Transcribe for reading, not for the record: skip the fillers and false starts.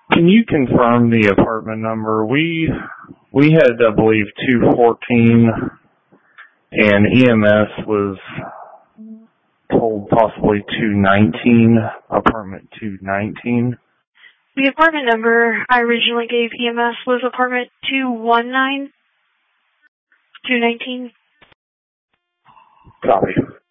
Can you confirm the apartment number? We had, I believe, 214, and EMS was told possibly 219, apartment 219. The apartment number I originally gave EMS was apartment 219, 219. Copy.